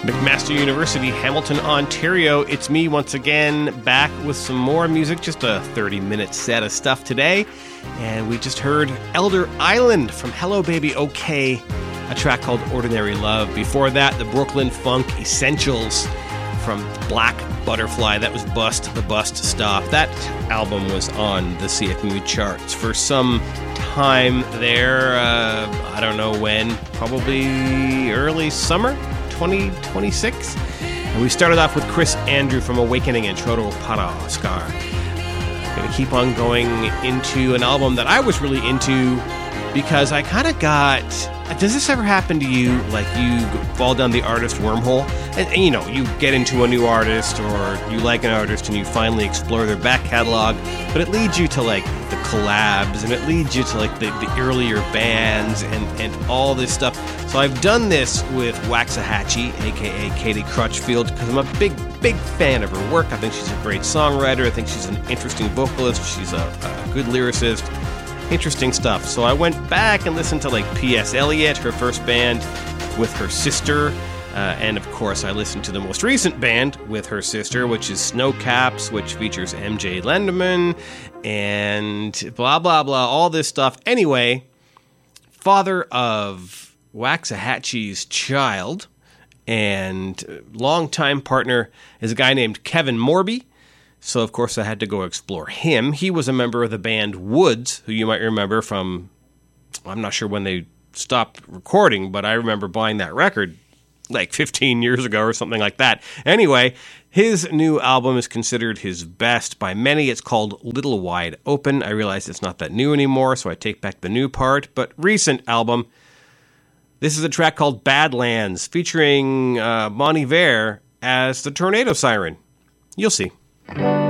McMaster University, Hamilton, Ontario. It's me once again, back with some more music, just a 30-minute set of stuff today. And we just heard Elder Island from Hello Baby OK, a track called Ordinary Love. Before that, the Brooklyn Funk Essentials from Black Butterfly. That was Bust the Bust Stop. That album was on the CFMU charts for some time there. I don't know when, probably early summer 2026. And we started off with Chris Andrew from Awakening and Choro Paraskar. Going to keep on going into an album that I was really into because I kind of got... Does this ever happen to you? Like you fall down the artist wormhole and you know, you get into a new artist or you like an artist and you finally explore their back catalog, but it leads you to like the collabs and it leads you to like the earlier bands and all this stuff. So I've done this with Waxahachie, aka Katie Crutchfield, because I'm a big fan of her work. I think she's a great songwriter. I think she's an interesting vocalist. She's a good lyricist. Interesting stuff. So I went back and listened to like P.S. Eliot, her first band with her sister. And of course, I listened to the most recent band with her sister, which is Snowcaps, which features MJ Lenderman and blah, blah, blah, all this stuff. Anyway, father of Waxahachie's child and longtime partner is a guy named Kevin Morby. So, of course, I had to go explore him. He was a member of the band Woods, who you might remember from, I'm not sure when they stopped recording, but I remember buying that record like 15 years ago or something like that. Anyway, his new album is considered his best by many. It's called Little Wide Open. I realize it's not that new anymore, so I take back the new part. But recent album, this is a track called Badlands, featuring Bon Iver as the tornado siren. You'll see.